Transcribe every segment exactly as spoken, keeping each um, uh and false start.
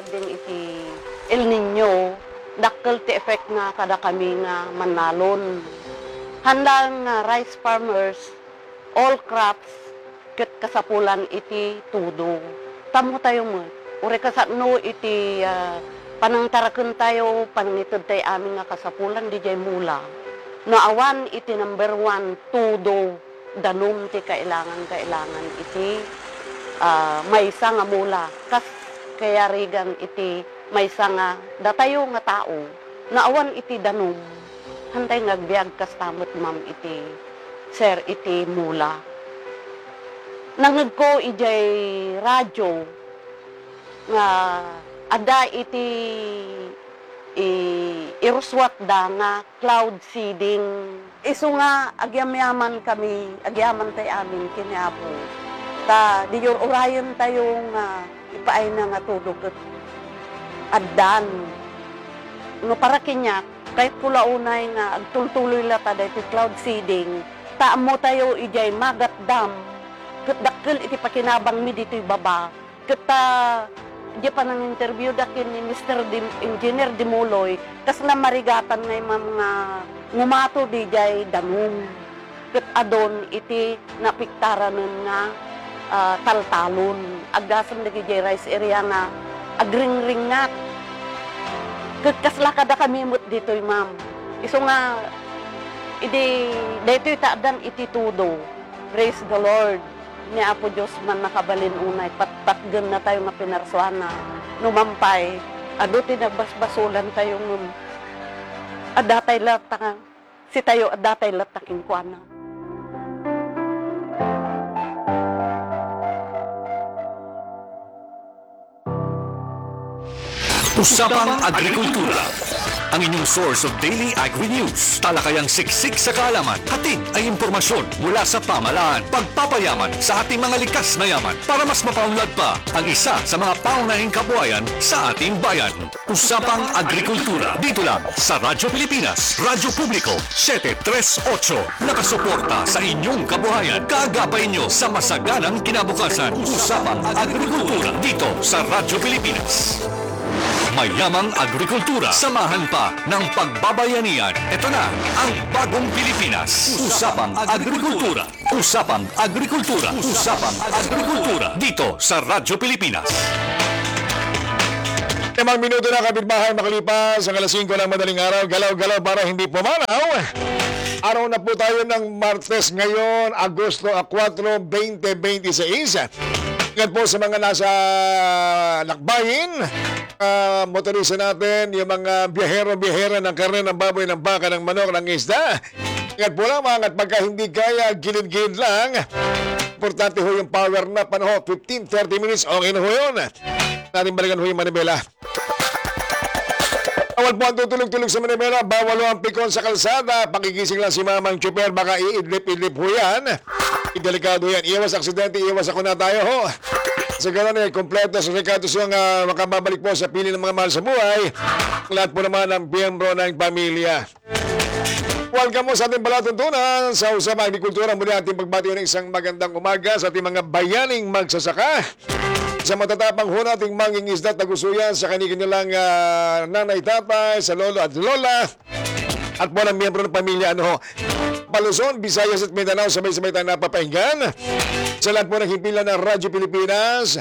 regarding iti El Nino, dakkel ti effect nga kada kami nga manalon. Handang nga rice farmers, all crops, ket kasapulan iti tudo. Tamo tayo mo, uri kasano iti uh, panangtaraken tayo, panangitod tayo amin nga kasapulan, di jay mula. No awan iti number one, tudo, danum ti kailangan-kailangan iti uh, maysa nga mula. Kas kaya rigan iti maysa nga datayo nga tao, naawan iti danum, hantay ngagbiag kastamot ma'am iti sir iti mula. Nangag ko ijay radyo nga ada iti i, iruswat da nga cloud seeding. Isu nga agyamyaman kami, agyaman tayo amin kiniapo. Ta di yor orayon tayo nga ipaay na nga tulog at addan. No para kinyak, kahit pula unay nga agtultuloy lata da iti cloud seeding, taamo tayo ijay magat dam, kat dakkel iti pakinabang mi dito baba, kita di pa nang interview dakin ni Mister Dim, Engineer Dimuloy, kas na marigatan nga mga ngumato di jay danum, kat adon iti napiktaran nga uh, taltalon, agdasan di jay rice area nga agring-ringat. Kat kasla kada kami mut dito ma'am. Iso nga idi dito itaadan iti tudo. Praise the Lord. Ni Apo Diyos man nakabalin unay, patpatgan na tayo nga pinarsuana. Numampay, ado tinagbasbasulan tayo nung adatay latang, si tayo adatay lataking kuana. Usapang Agrikultura, ang inyong source of daily agri-news. Talakayang siksik sa kaalaman, hatid ay impormasyon mula sa pamalaan. Pagpapayaman sa ating mga likas na yaman para mas mapaunlad pa ang isa sa mga paunahing kabuhayan sa ating bayan. Usapang Agrikultura, dito lang sa Radyo Pilipinas, Radyo Publiko, siyete tres otso. Nakasuporta sa inyong kabuhayan. Kaagapay nyo sa masaganang kinabukasan. Usapang Agrikultura, dito sa Radyo Pilipinas. Mayamang agrikultura, samahan pa ng pagbabayanihan. Ito na ang bagong Pilipinas. Usapang Agrikultura. Usapang Agrikultura. Usapang Agrikultura. Dito sa Radyo Pilipinas. Limang minuto na kapitbahay makalipas ang alas singko ng madaling araw. Galaw-galaw para hindi pumanaw. Araw na po tayo ng Martes ngayon, Agosto four, twenty twenty-six. Ingat po sa mga nasa lakbayin, uh, motorista natin, yung mga biyahero-biyahera ng karne, ng baboy, ng baka, ng manok, ng isda. Ingat po lang mga at pagka hindi kaya, gilid-gilid lang. Importante ho yung power nap, ano ho, fifteen to thirty minutes, okay na ho yun. Natin balikan ho yung manibela. Bawal po ang tutulog-tulog sa manibela, bawal ho ang pikon sa kalsada, pakigising lang si mamang tsuper, baka iidlip-idlip ho yan. Delikado yan. Iwas aksidente, iwas ako na tayo ho. Sa gano'n eh, kompleto sa rekatos yung uh, makababalik po sa pili ng mga mahal sa buhay. Lahat po naman ng miyembro ng pamilya. Welcome mo sa ating palatuntunan sa Usapang Agrikultura. Muli ating pagbati ng isang magandang umaga sa ating mga bayaning magsasaka. Sa matatapang ho nating manging isda at tagusuyan sa kanilang uh, nanay, tatay, sa lolo at lola. At po ng miyembro ng pamilya, ano ho, Paluson, Visayas at Mindanao, sabay-sabay tayo napapahingan. Sa lahat po ng himpilan ng Radyo Pilipinas.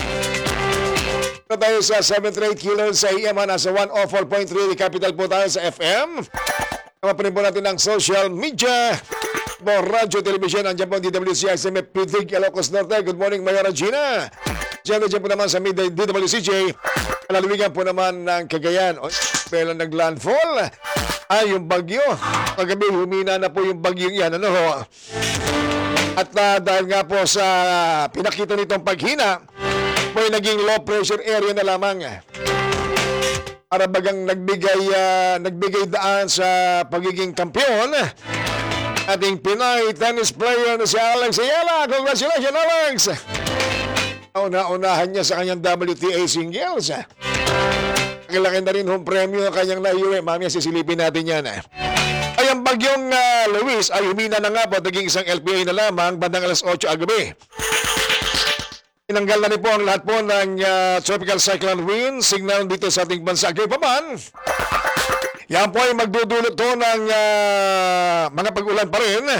Na tayo sa seven to eight kilos sa A M, nasa one oh four point three, capital po tayo sa F M. Kapapunin po natin ang social media. Po Radyo Television, andyan po ang D W C S M F Pidig, Ilocos Norte. Good morning, Mayora Gina. Diyan dyan po naman sa D W C J. Kalalawigan po naman ng Cagayan. O, pero nag-landfall. Ay, yung bagyo. Kagabi, humina na po yung bagyo yan. Ano ho? At uh, dahil nga po sa pinakita nitong paghina, po ay naging low pressure area na lamang. Para bagang nagbigay, uh, nagbigay daan sa pagiging kampiyon. Ating Pinay tennis player na si Alex Ayala. Congratulations, Alex! Una-unahan niya sa kanyang W T A singles. Kalaki na rin home premyo na kanyang naiuwi. Mamaya sisilipin natin yan. Ay ang bagyong uh, Luis ay humina na nga po. Naging isang L P A na lamang bandang alas otso agabi. Tinanggal na rin po ang lahat po ng ah, tropical cyclone wind signal dito sa ating bansa. Gayon pa man, yan po ay magdudulot to ng ah, mga pag-ulan pa rin.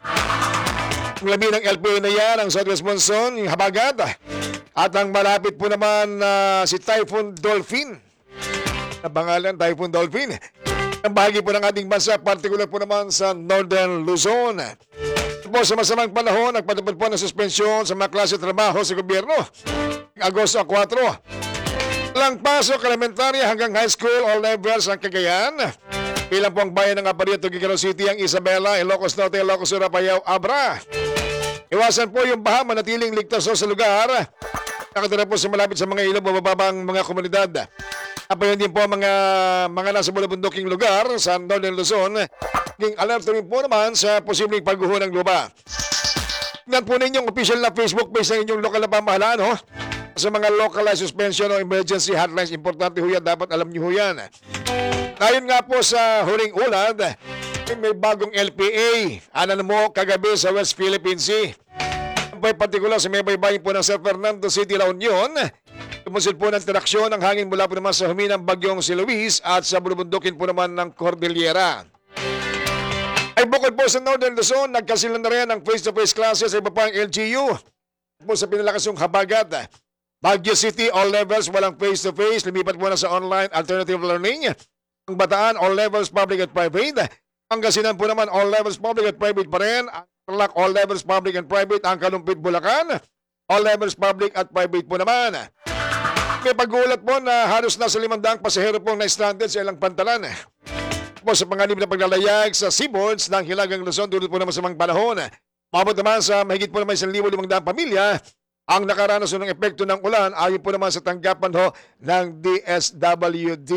Ang labi ng L P O na yan, ang Southwest Monsoon, yung habagat. At ang malapit po naman ah, si Typhoon Dolphin. Ang pangalan, Typhoon Dolphin. Ang bahagi po ng ating bansa, particular po naman sa Northern Luzon. Po sa masamang panahon, nagpatupad po ng suspensyon sa mga klase trabaho sa gobyerno. Agosto four. Walang pasok, elementary hanggang high school, all levels ang Cagayan. Bilang po ang bayan ng Apariat, Tuguegarao City, ang Isabela, Ilocos Norte, Ilocos Sur, Apayao, Abra. Iwasan po yung baha, manatiling ligtas sa lugar. Nakatira po sa malapit sa mga ilog, mabababang mga komunidad. Apayon din po ang mga, mga nasa bulabunduking lugar sa Northern Luzon. King alert rin po naman sa posibleng pagguho ng lupa. Tingnan po ninyong official na Facebook page ng inyong lokal na pamahalaan, ho? Sa mga localized suspension o emergency hotlines, importante ho yan, dapat alam niyo ho yan. Ayon nga po sa huling ulad, may bagong L P A, anan mo kagabi sa West Philippine Sea. Ang partikular sa may baybayin po ng San Fernando City, La Union, tumusil po ng tiraksyon ng hangin mula po naman sa huminang bagyong si Luis at sa bulubundukin po naman ng Cordillera. Ay bukod po sa Northern Luzon, nagkasilan na rin ang face-to-face classes sa iba pang L G U. Po sa pinalakas yung habagat. Baguio City, all levels, walang face-to-face. Lumipat po na sa online alternative learning. Ang Bataan, all levels, public at private. Pangasinan po naman, all levels, public at private pa rin. Ang Tarlac, all levels, public and private. Ang Kalumpit, Bulacan, all levels, public at private po naman. May pag-uulat po na halos nasa limandang pasahero pong na-stranded sa ilang pantalan. Po sa panganib na paglalayag sa seaboards ng Hilagang Luzon dulot po naman sa mga panahon. Mabot naman sa mahigit po naman isang libo limang daang pamilya ang nakaranas ng epekto ng ulan ayon po naman sa tanggapan ho ng D S W D.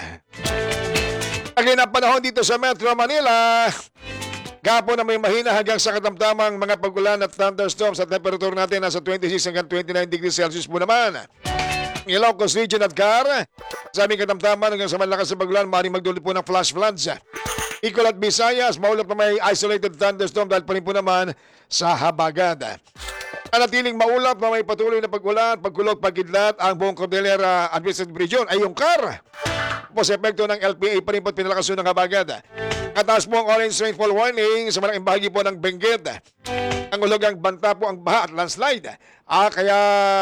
Lagi na panahon dito sa Metro Manila. Gapo na may mahina hanggang sa katamtamang mga pag-ulan at thunderstorms at temperature natin nasa twenty-six hanggang twenty-nine degrees Celsius po naman. Ilocos Region at Car, sa aming katamtaman hanggang sa malakas na pag-ulan, maaaring magdulot po ng flash floods. Bicol at Visayas, maulap na may isolated thunderstorm dahil pa rin po naman sa habagat. Anatiling maulap na may patuloy na pag-ulan, pagkulog, pagkidlat ang buong Cordillera Administrative Region ay yung Car. Po sa epekto ng L P A pa rin po at pinalakas ng habagat. Kataas po ang orange rainfall warning sa malaking bahagi po ng Benguet. Ang ulog ang banta po ang baha at landslide. Ah, kaya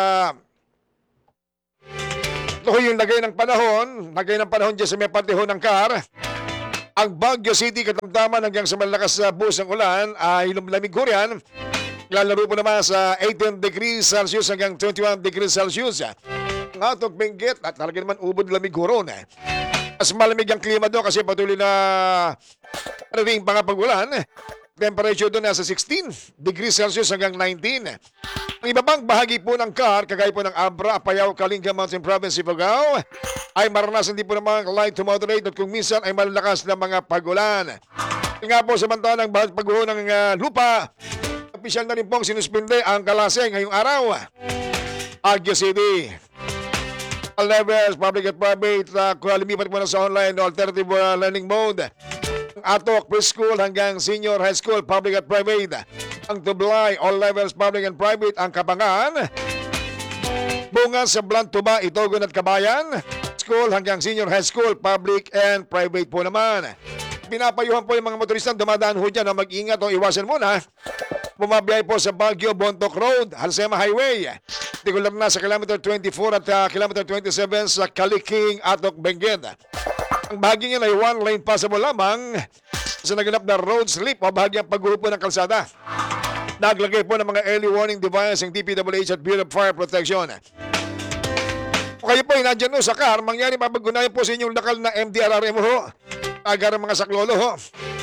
ito yung lagay ng panahon, lagay ng panahon dyan sa may partiho ng Car. Ang Baguio City, katamtaman hanggang sa malakas sa buhos ng ulan ay lumlamig ho yan. Lalaro po naman sa eighteen degrees Celsius hanggang twenty-one degrees Celsius. Ang Atok Benguet at talaga naman ubod lamig ho ron. Mas malamig ang klima doon kasi patuloy na ring pangapag-ulan. Temperature doon nasa sixteen degrees Celsius hanggang nineteen. Ang iba pang bahagi po ng Car, kagaya po ng Abra, Apayao, Kalinga Mountain Province, Ifugao, ay maranasan din po ng mga light to moderate at kung minsan ay malalakas na mga pag-ulan. Nga po samantalang bahag pag-uho ng uh, lupa, opisyal na rin pong sinuspinde ang Kalaseng ngayong araw. Baguio City. All levels, public at private, uh, lumipat mo na sa online alternative uh, learning mode. Atok, preschool hanggang senior high school, public at private. Ang Tublay, all levels, public and private. Ang Kapangan, Bunga sa Blantuba, Itogon at Kabayan, school hanggang senior high school, public and private po naman. Pinapayuhan po yung mga motoristang dumadaan ho dyan na mag-ingat o iwasan muna. Bumabiyay po sa Baguio, Bontoc Road, Halsema Highway. Tikular na sa kilometer twenty-four at uh, kilometer twenty-seven sa Kaliking, Atok, Benguet. Ang bahagi niya ay one lane passable lamang sa naganap na road slip o bahagyang paghupo ng kalsada. Naglagay po ng mga early warning device ang D P W H at Bureau of Fire Protection. Kung kayo po ay nandyan no, sa Car, mangyari mapagunayan po sa inyong lakal na M D R R M ho. Agar ang mga saklolo ho.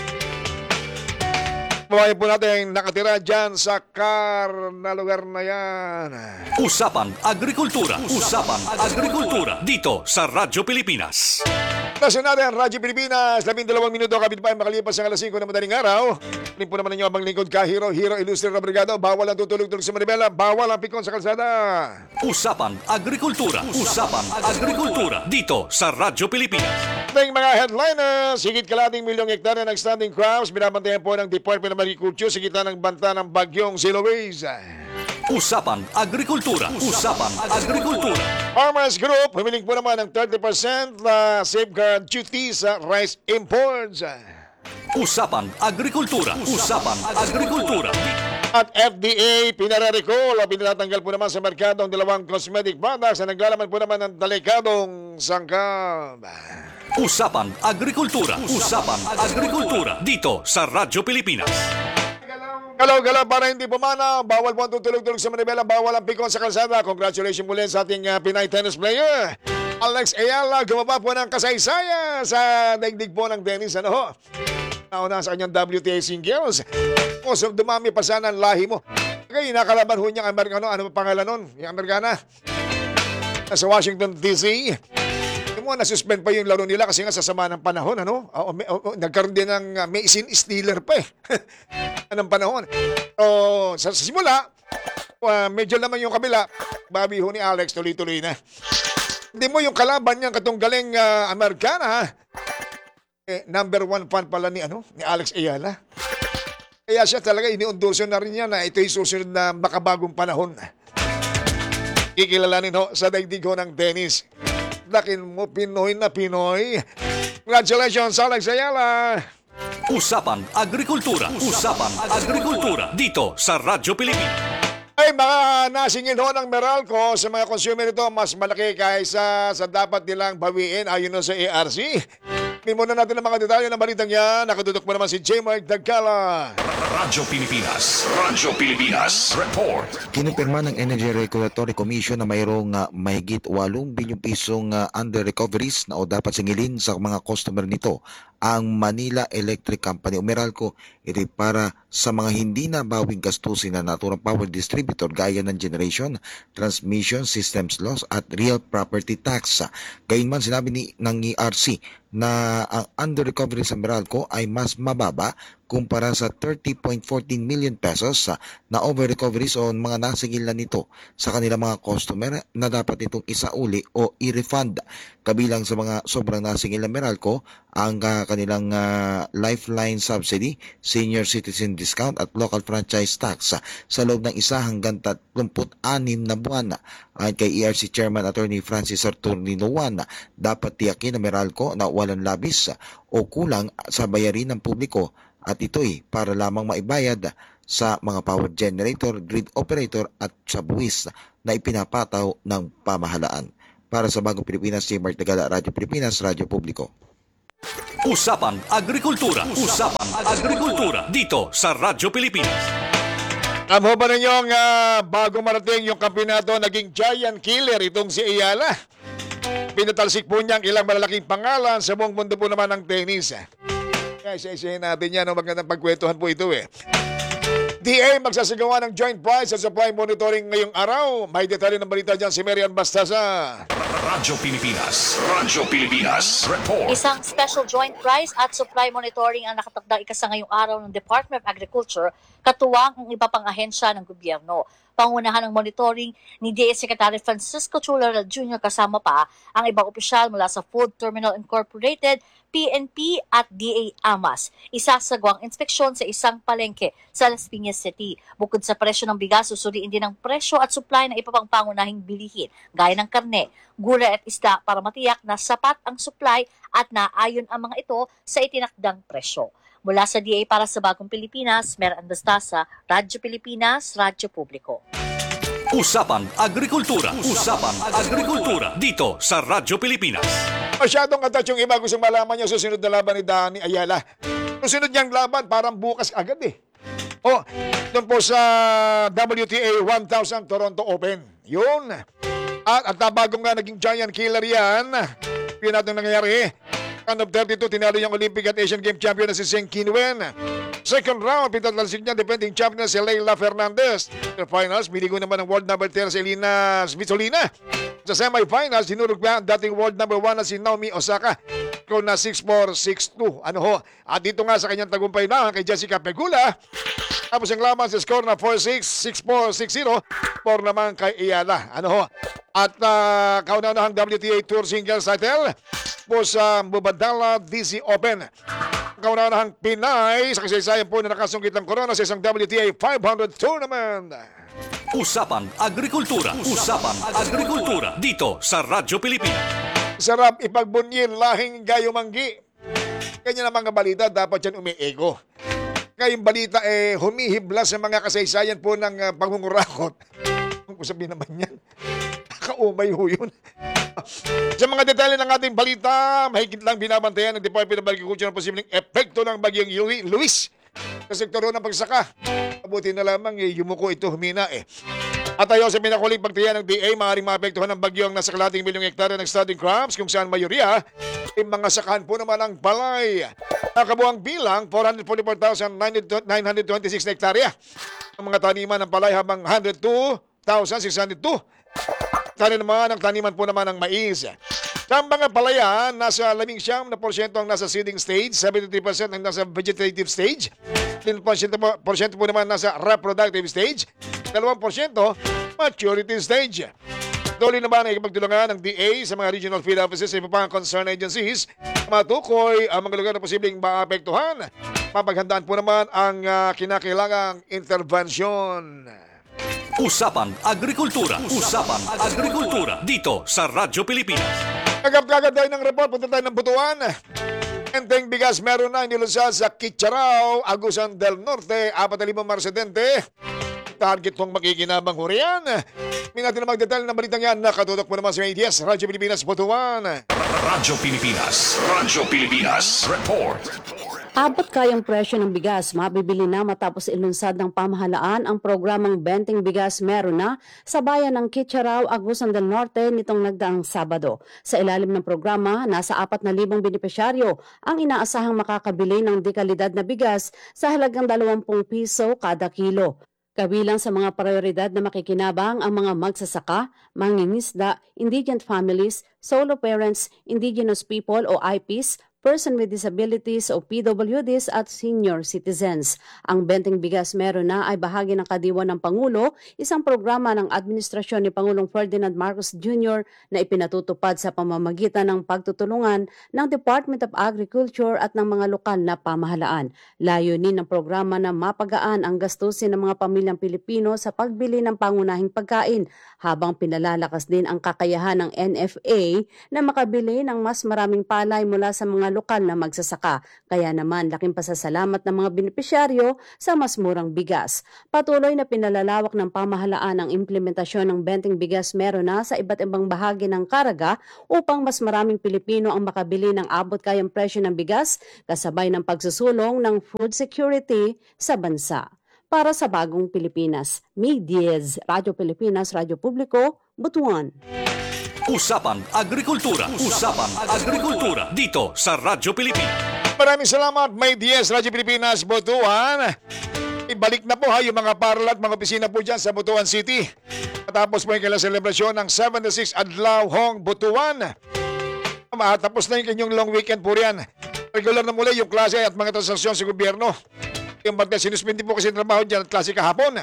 Mabayan po natin nakatira dyan sa Car na lugar na yan. Usapang Agrikultura. Usapang Agrikultura. Dito sa Radyo Pilipinas. Tasyon natin ang Radyo Pilipinas. Labing dalawang minuto kapit pa ay makalipas ang alas singko na madaling araw. Rin po naman ninyo abang lingkod ka, Hero, Hero, Illustrious Brigado. Bawal ang tutulog-tulog sa Manibela. Bawal ang pikon sa kalsada. Usapang Agrikultura. Usapang Agrikultura. Dito sa Radyo Pilipinas. Ating mga headliners, higit kalating milyong hektarya ng standing crops, binabantayan po ng Department of Agriculture sa gitna ng banta ng bagyong si Luis. Usapang Agrikultura. Usapang Agrikultura. Farmers Group, humiling po naman ng thirty percent na safeguard duty sa rice imports. Usapang Agrikultura. Usapang Agrikultura. At F D A, pinare-recall o pinatanggal po naman sa merkado ang dalawang cosmetic products na naglalaman po naman ng delikadong sangkap. Usapang Agrikultura. Usapang Agrikultura. Dito sa Radyo Pilipinas. Galaw-galaw para hindi pumana. Bawal po ang tutulog-tulog sa Manibela. Bawal ang pikon sa kalsada. Congratulations muli sa ating uh, Pinay tennis player. Alex Ayala, gumaba po ng kasaysayan sa daigdig po ng tennis. Ano ho? Nauna sa kanyang W T A singles. O, so dumami pa sana ang lahi mo. Kaya nakalaban ho niyang Amerikano. Ano pa pangalan nun? Yung Amerikana. Sa Washington, D C Yung mo, nasuspend pa yung laro nila kasi nga sa sama ng panahon. Ano? O, o, o, nagkaroon din ng uh, Mason Steeler pa eh. Anong panahon. So, sa, sa simula, uh, medyo naman yung kabila. Babi ho ni Alex, tuloy-tuloy na. Hindi mo yung kalaban niyang katong galing uh, Amerikana, eh, number one fan pala ni, ano, ni Alex Ayala. Kaya siya talaga iniundurso na rin niya na ito'y susunod na makabagong panahon. Kikilalanin ho sa daigdig ho ng tennis. Lakin mo, Pinoy na Pinoy. Congratulations, Alex Ayala. Usapang Agrikultura. Usapang Agrikultura. Dito sa Radyo Pilipinas. Ay, mga nasingin ho ng Meralco sa mga consumer ito, mas malaki kaysa sa dapat nilang bawiin ayon sa A R C. Tingnan muna natin ang mga detalye ng balitang yan. Nakatutok mo naman si J. Mark Dagcala. Radyo Pilipinas. Radyo Pilipinas. Report. Kinumpirma ng Energy Regulatory Commission na mayroong uh, mahigit walong bilyong pisong uh, under recoveries na o dapat singilin sa mga customer nito ang Manila Electric Company o Meralco. Ito para sa mga hindi na bawing gastusin na naturang power distributor gaya ng generation, transmission systems loss at real property tax. Gayunman sinabi ni, ng E R C na ang under recovery sa Meralco ay mas mababa kumpara sa thirty point one four million pesos na over recoveries o mga nasigil na nito sa kanilang mga customer na dapat itong isauli o i-refund. Kabilang sa mga sobrang nasigil na Meralco ang uh, kanilang uh, lifeline subsidy, senior citizen discount at local franchise tax uh, sa loob ng isa hanggang thirty-six na buwan. Ayon kay E R C Chairman Attorney Francis Arturnino Juan, dapat tiyakin na Meralco na walang labis uh, o kulang sa bayarin ng publiko at ito'y para lamang maibayad sa mga power generator, grid operator at sa buwis na ipinapataw ng pamahalaan. Para sa Bagong Pilipinas, si Mark Tagala, Radyo Pilipinas, Radyo Publiko. Usapang Agrikultura. Usapang Agrikultura. Dito sa Radyo Pilipinas. Amo ba ninyong uh, bago marating yung kampyonato, naging giant killer itong si Ayala. Pinatalsik po niyang ilang malalaking pangalan sa buong mundo po naman ng tennis. Kaya isa-isahin natin yan, no? Magandang pagkwentuhan po ito eh. D A magsasagawa ng joint price at supply monitoring ngayong araw. May detalye ng balita dyan si Marian Bastasa. Radyo Pilipinas. Radyo Pilipinas. Report. Isang special joint price at supply monitoring ang nakatakdang ikasa ngayong araw ng Department of Agriculture, katuwang ang iba pang ahensya ng gobyerno. Pangunahan ng monitoring ni D A Secretary Francisco Chulara Junior kasama pa ang ibang opisyal mula sa Food Terminal Incorporated, P N P at D A AMAS. Isasagawang inspeksyon sa isang palengke sa Las Piñas City. Bukod sa presyo ng bigas, susuriin din ang presyo at supply ng iba pang pangunahing bilihin, gaya ng karne, gulay at isda para matiyak na sapat ang supply at naayon ang mga ito sa itinakdang presyo. Mula sa D A para sa Bagong Pilipinas, Mer Andastasa, Radyo Pilipinas, Radyo Publiko. Usapang Agrikultura. Usapang Agrikultura. Dito sa Radyo Pilipinas. Masyadong atat yung iba gustong malaman niya susunod na laban ni Danny Ayala. Susunod niyang laban parang bukas agad eh. O, doon po sa W T A one thousand Toronto Open. Yun. At at bago nga naging giant killer yan, yun natin nangyayari. Round of thirty-two, tinalo yung Olympic at Asian Games champion na si Zheng Qinwen. Second round, pinatalasig niya defending champion na si Leila Fernandez. The finals, biligo naman ng world number ten si Elina Svitolina. Sa semifinals, dinurog niya ang dating world number one na si Naomi Osaka. Score na six four, six two. Ano ho? At dito nga sa kanyang tagumpay na kay Jessica Pegula. Tapos ang laban sa score na four six, six four, six zero. four naman kay Ayala. Ano ho? At uh, kauna-unahang W T A Tour Singles title po sa Mubadala D C Open. Kauna-unahang Pinay sa kasaysayan po na nakasungkit ng corona sa isang W T A five hundred tournament. Usapang Agrikultura. Usapang Agrikultura. Dito sa Radyo Pilipinas. Sarap ipagbunyin lahing gayumanggi. Ganyan ang mga balita, dapat yan umiego. Ngayong balita eh humihibla sa mga kasaysayan po ng uh, pangungurakot. Ang usapin naman yan. Kaumay ho yun. Sa mga detalye ng ating balita, mahigit lang binabantayan ng Department of Agriculture ang posibleng epekto ng bagyong Lu- Luis sa sektor ng pagsaka. Mabuti na lamang eh, yumuko ito humina eh. At ayon sa pinakuling pagtiyan ng D A, maaaring maapektuhan ng bagyong nasa kalating milyong hektarya ng standing crops kung saan mayoriya ay mga sakahan po naman ang palay. Nakabuang bilang four hundred forty-four thousand nine hundred twenty-six na hektarya ang mga taniman ng palay habang one hundred two thousand six hundred two tani naman ang taniman po naman ng mais. Sa mga palayan, nasa labing siyam na porsyento ang nasa seeding stage, seventy-three percent ang nasa vegetative stage, ten percent po, porsyento po naman nasa reproductive stage, two percent maturity stage. Tuloy naman ay ipagtulungan ng D A sa mga regional field offices sa iba pang concerned agencies matukoy ang mga lugar na posibleng maapektuhan. Mapaghandaan po naman ang uh, kinakailangang intervention. Usapang Agrikultura. Usapang Agrikultura. Dito sa Radyo Pilipinas. Nagapkagad tayo ng report, punta tayo ng Butuan. Enteng bigas meron na inilusad sa Kitcharao, Agusan del Norte, apat na limang marsidente. Target pong makikinabang hurian. Minati na magdetalye ng balitang yan. Nakatutok mo naman sa A D S, Radyo Pilipinas, Butuan. Radyo Pilipinas. Radyo Pilipinas. Report. Abot kayang presyo ng bigas, mabibili na matapos ilunsad ng pamahalaan ang programang Benteng Bigas Meron Na sa bayan ng Kitcharao, Agusan del Norte nitong nagdaang Sabado. Sa ilalim ng programa, nasa apat na libong benepisyaryo ang inaasahang makakabili ng dekalidad na bigas sa halagang dalawampung piso kada kilo. Kabilang sa mga prioridad na makikinabang ang mga magsasaka, mangingisda, indigent families, solo parents, indigenous people o I Ps, person with disabilities o P W Ds at senior citizens. Ang Benteng Bigas Meron Na ay bahagi ng kadiwa ng Pangulo, isang programa ng administrasyon ni Pangulong Ferdinand Marcos Junior na ipinatutupad sa pamamagitan ng pagtutulungan ng Department of Agriculture at ng mga lokal na pamahalaan. Layunin ng programa na mapagaan ang gastusin ng mga pamilyang Pilipino sa pagbili ng pangunahing pagkain habang pinalalakas din ang kakayahan ng N F A na makabili ng mas maraming palay mula sa mga lokal na magsasaka. Kaya naman laking pasasalamat ng mga benepisyaryo sa mas murang bigas. Patuloy na pinalalawak ng pamahalaan ang implementasyon ng Benteng Bigas Meron Na sa iba't ibang bahagi ng Caraga upang mas maraming Pilipino ang makabili ng abot kayang presyo ng bigas kasabay ng pagsusulong ng food security sa bansa. Para sa Bagong Pilipinas, May Diaz, Radyo Pilipinas, Radyo Publiko, Butuan. Usapang Agrikultura. Usapang Agrikultura. Dito sa Radyo Pilipinas. Maraming salamat, May D S, Radyo Pilipinas, Butuan. Ibalik na po ha yung mga paral at mga opisina po dyan sa Butuan City. Matapos po yung kailang selebrasyon ng seventy-six Adlaw Hong Butuan. Matapos na yung kanyang long weekend po riyan. Regular na muli yung klase at mga transaksyon sa gobyerno. Yung bagay sinuspindi po kasi trabaho dyan at klase kahapon.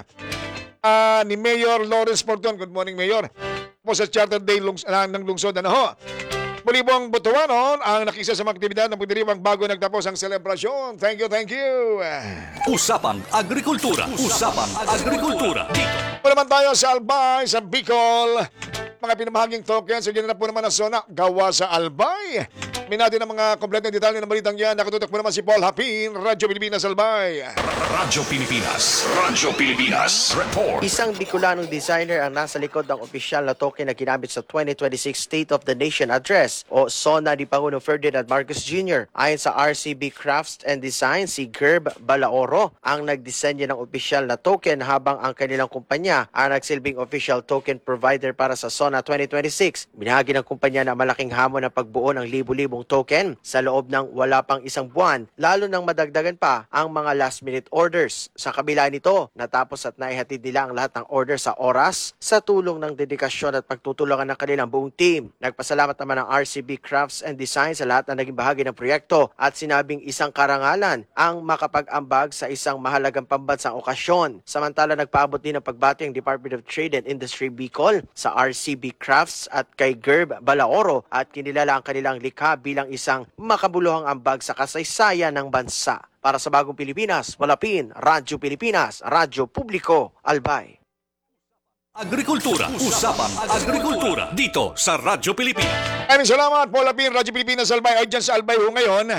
Uh, ni Mayor Lawrence Porton. Good morning, Mayor. Po sa Charter Day lungs, uh, ng lungsod na ho. Muli po ang Butuanon ang nakisa sa mga aktibidad ng pagdiriwang bago nagtapos ang selebrasyon. Thank you, thank you. Usapang Agrikultura. Usapang Agrikultura. Dito. Po naman tayo sa Albay, sa Bicol. Mga pinamahaging tokens, so na po naman ang zona gawa sa Albay. Minati ng mga kompletong detalye ng balitang yan. Nakatutok po naman si Paul Hapin, Radyo Pilipinas Albay. Radyo Pilipinas. Radyo Pilipinas. Report. Isang Bicolanong designer ang nasa likod ng opisyal na token na ginamit sa twenty twenty-six State of the Nation Address o SONA ni Pangulong Ferdinand Marcos Junior Ayon sa R C B Crafts and Design, si Gerb Balaoro ang nagdisenyo ng opisyal na token habang ang kanilang kumpanya ang nagsilbing official token provider para sa SONA twenty twenty-six. Binahagi ng kumpanya na malaking hamon ang pagbuo ng libu-libong token sa loob ng wala pang isang buwan, lalo nang madagdagan pa ang mga last-minute orders. Sa kabila nito, natapos at naihatid nila ang lahat ng order sa oras sa tulong ng dedikasyon at pagtutulungan ng kanilang buong team. Nagpasalamat naman ang R C B Crafts and Design sa lahat na naging bahagi ng proyekto at sinabing isang karangalan ang makapag-ambag sa isang mahalagang pambansang okasyon. Samantala, nagpaabot din ng pagbati ang Department of Trade and Industry Bicol sa R C B Crafts at kay Gerb Balaoro at kinilala ang kanilang likha bilang isang makabuluhang ambag sa kasaysayan ng bansa. Para sa Bagong Pilipinas, Malapin, Radyo Pilipinas, Radyo Publiko, Albay. Agrikultura, usapang agrikultura dito sa Radyo Pilipinas. Maraming salamat, Paul Lapin, Radyo Pilipinas, Albay. O, dyan sa Albay ho ngayon.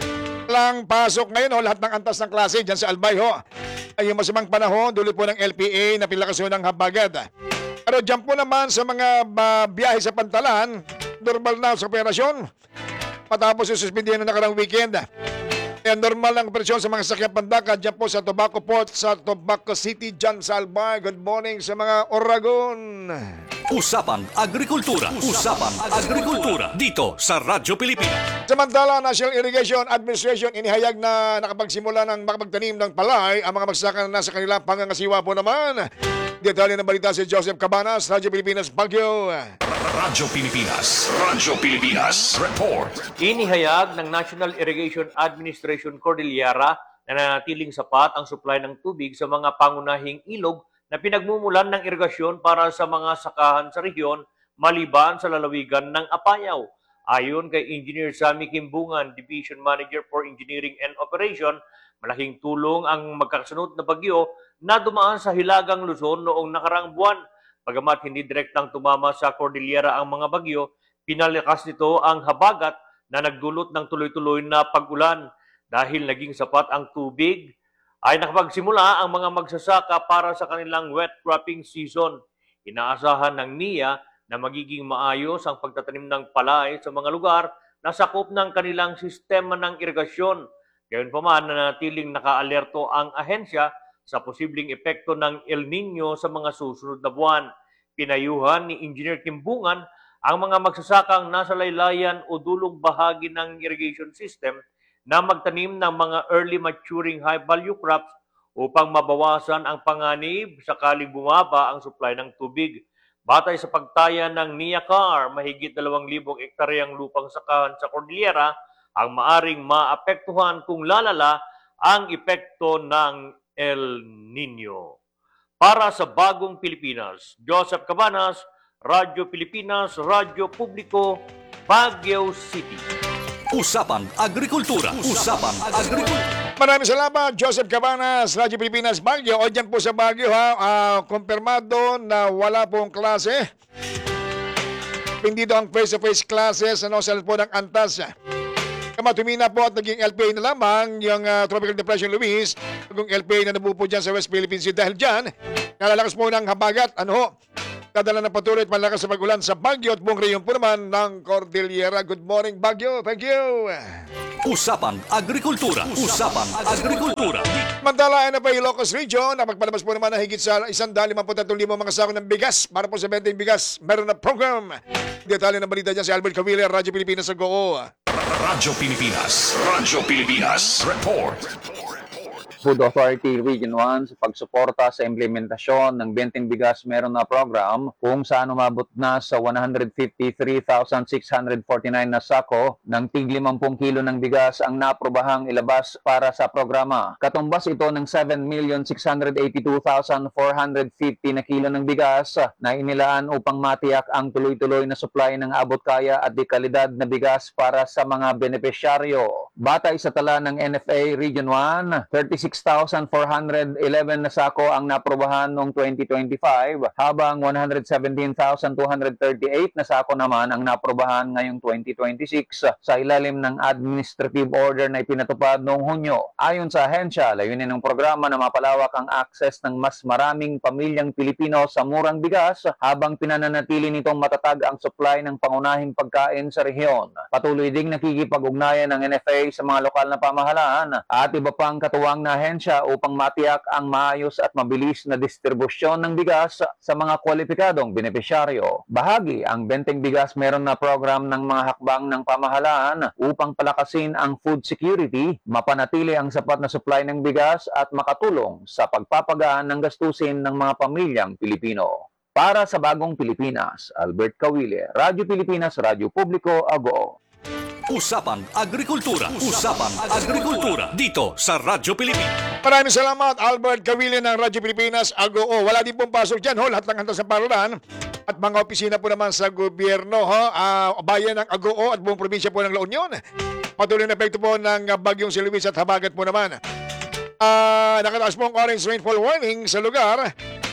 Lang pasok ngayon ho, lahat ng antas ng klase dyan sa Albay ho. Ay yung masamang panahon, dulo po ng L P A na pilakasyon ng habagat. Pero dyan po naman sa mga uh, biyahe sa Pantalan, normal na sa operasyon. Matapos yung suspindihan ng nakarang weekend. Kaya normal ang operasyon sa mga sakyan pandaka dyan po sa Tobacco Port, sa Tobacco City, dyan sa Albay. Good morning sa mga Oragon. Usapang agrikultura, usapang agrikultura dito sa Radyo Pilipinas. Samantala, National Irrigation Administration inihayag na nakapagsimula ng makapagtanim ng palay ang mga magsasaka na nasa kanilang pangangasiwa po naman. Detalye ng balita si Joseph Cabanas, Radyo Pilipinas, Baguio. Radyo Pilipinas, Radyo Pilipinas, report. Inihayag ng National Irrigation Administration Cordillera na nanatiling sapat ang supply ng tubig sa mga pangunahing ilog na pinagmumulan ng irigasyon para sa mga sakahan sa rehiyon maliban sa lalawigan ng Apayao. Ayon kay Engineer Sammy Kimbungan, Division Manager for Engineering and Operation, malaking tulong ang magkakasunod na bagyo na dumaan sa Hilagang Luzon noong nakarang buwan. Bagamat hindi direktang tumama sa Cordillera ang mga bagyo, pinalakas nito ang habagat na nagdulot ng tuloy-tuloy na pag-ulan. Dahil naging sapat ang tubig, ay nakapagsimula ang mga magsasaka para sa kanilang wet cropping season. Inaasahan ng N I A na magiging maayos ang pagtatanim ng palay sa mga lugar na sakop ng kanilang sistema ng irigasyon. Gayunpaman, nanatiling nakaalerto ang ahensya sa posibleng epekto ng El Nino sa mga susunod na buwan. Pinayuhan ni Engineer Kimbungan ang mga magsasakang nasa laylayan o dulong bahagi ng irrigation system na magtanim ng mga early maturing high-value crops upang mabawasan ang panganib sakaling bumaba ang supply ng tubig. Batay sa pagtaya ng N I A C A R, mahigit dalawang libong ektaryang lupang sakahan sa Cordillera ang maaring maapektuhan kung lalala ang epekto ng El Nino. Para sa Bagong Pilipinas, Joseph Cabanas, Radyo Pilipinas, Radyo Publiko, Baguio City. Usapang agrikultura, usapang agrikultura. Maraming salamat, Joseph Cabanas, Radyo Pilipinas, Baguio. O dyan po sa Baguio ha, uh, kumpirmado na wala pong klase. Hindi daw ang face-to-face classes ano, sa po ng antas. Kama tumina po at naging L P A na lamang yung uh, Tropical Depression Luis, yung L P A na nabupo dyan sa West Philippine Sea. Dahil dyan, nalalakas po ng habagat, ano ho, dadala ng patuloy at malakas sa pag-ulan sa Baguio at buong reyon po naman ng Cordillera. Good morning, Baguio. Thank you. Usapang agrikultura, usapang agrikultura. Mandala na pa yung Ilocos Region, napagpalabas po naman na higit sa isang daan limang putong limang mga sako ng bigas para po sa benteng bigas. Meron na program. Detalye ng balita dyan si Albert Cavilla, Radyo Pilipinas sa Goo. Radyo Pilipinas, Radyo Pilipinas, report. Food Authority Region one sa pagsuporta sa implementasyon ng Benteng Bigas Meron na program kung saan umabot na sa one hundred fifty-three thousand six hundred forty-nine na sako ng tig limampu kilo ng bigas ang naprobahang ilabas para sa programa. Katumbas ito ng seven million six hundred eighty-two thousand four hundred fifty na kilo ng bigas na inilaan upang matiyak ang tuloy-tuloy na supply ng abot kaya at dekalidad na bigas para sa mga benepisyaryo. Batay sa tala ng N F A Region one, thirty-six thousand four hundred eleven na sako ang naprobahan noong twenty twenty-five, habang one hundred seventeen thousand two hundred thirty-eight na sako naman ang naprobahan ngayong twenty twenty-six sa ilalim ng administrative order na ipinatupad noong Hunyo. Ayon sa ahensya, layunin ng programa na mapalawak ang access ng mas maraming pamilyang Pilipino sa murang bigas habang pinananatili nitong matatag ang supply ng pangunahing pagkain sa rehiyon. Patuloy ding nakikipag-ugnayan ng N F A sa mga lokal na pamahalaan at iba pang katuwang na ahensya upang matiyak ang maayos at mabilis na distribusyon ng bigas sa mga kwalipikadong benepisyaryo. Bahagi ang Benteng Bigas Meron na program ng mga hakbang ng pamahalaan upang palakasin ang food security, mapanatili ang sapat na supply ng bigas at makatulong sa pagpapagaan ng gastusin ng mga pamilyang Pilipino. Para sa Bagong Pilipinas, Albert Caville, Radyo Pilipinas, Radyo Publiko, Agoo. Usapang agrikultura, usapang agrikultura dito sa Radyo Pilipinas. Maraming salamat, Albert Cavilla ng Radyo Pilipinas, Agoo. Wala din pong pasok dyan, ho, lahat ng hantas sa paralan at mga opisina po naman sa gobyerno, ho, uh, bayan ng Agoo at buong probinsya po ng La Union. Patuloy na epekto po ng bagyong si Luis at habagat po naman. Uh, nakataas po ang orange rainfall warning sa lugar.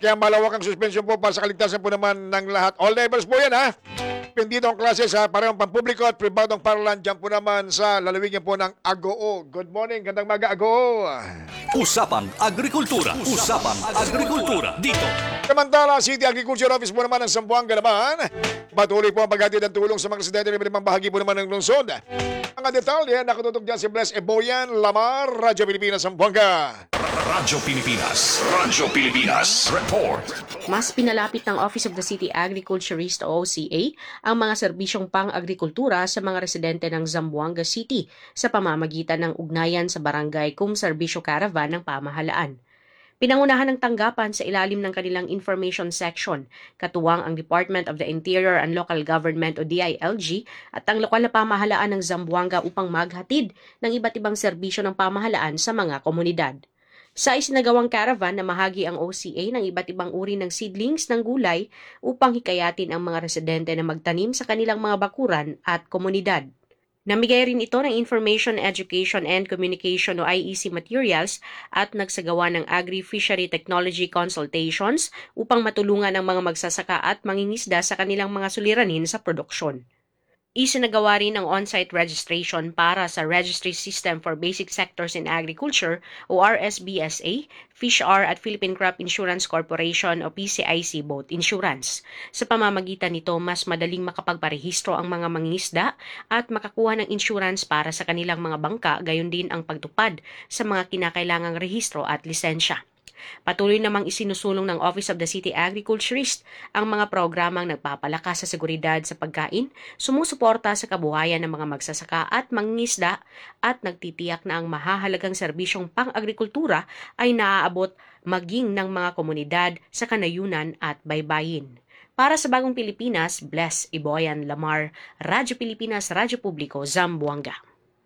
Kaya malawak ang suspension po para sa kaligtasan po naman ng lahat. All levels po yan ha. Dito ang klase sa parehong pampubliko at pribadong paralan. Diyan po naman sa lalawigan po ng Agoo. Good morning, gandang maga Agoo. Usapang Agrikultura. Usapang Agrikultura. Dito. Samantala, City Agriculture Office po naman ng Zamboanga naman. Patuloy po ang paghatid ng tulong sa mga residente ng iba't ibang bahagi po naman ng lungsod. Mga detalye, nakatutok dyan si Bless Eboyan, Lamar, Radyo Pilipinas, Zamboanga. Radyo Pilipinas. Radyo Pilipinas. Report. Mas pinalapit ng Office of the City Agriculturist o O C A ang mga serbisyong pang-agrikultura sa mga residente ng Zamboanga City sa pamamagitan ng ugnayan sa barangay cum Serbisyo Caravan ng pamahalaan. Pinangunahan ng tanggapan sa ilalim ng kanilang information section, katuwang ang Department of the Interior and Local Government o D I L G at ang lokal na pamahalaan ng Zamboanga upang maghatid ng iba't ibang serbisyo ng pamahalaan sa mga komunidad. Sa isinagawang caravan, namahagi ang O C A ng iba't ibang uri ng seedlings ng gulay upang hikayatin ang mga residente na magtanim sa kanilang mga bakuran at komunidad. Namigay rin ito ng Information, Education and Communication o I E C materials at nagsagawa ng Agri-Fishery Technology Consultations upang matulungan ang mga magsasaka at mangingisda sa kanilang mga suliranin sa produksyon. Isinagawa rin ang on-site registration para sa Registry System for Basic Sectors in Agriculture o R S B S A, FishR at Philippine Crop Insurance Corporation o P C I C Boat Insurance. Sa pamamagitan nito, mas madaling makapagparehistro ang mga mangingisda at makakuha ng insurance para sa kanilang mga bangka, gayon din ang pagtupad sa mga kinakailangang rehistro at lisensya. Patuloy namang isinusulong ng Office of the City Agriculturist ang mga programang nagpapalakas sa seguridad sa pagkain, sumusuporta sa kabuhayan ng mga magsasaka at mangingisda at nagtitiyak na ang mahahalagang serbisyong pang-agrikultura ay naaabot maging ng mga komunidad sa kanayunan at baybayin. Para sa Bagong Pilipinas, Bless Eboyan, Lamar, Radyo Pilipinas, Radyo Publiko, Zamboanga.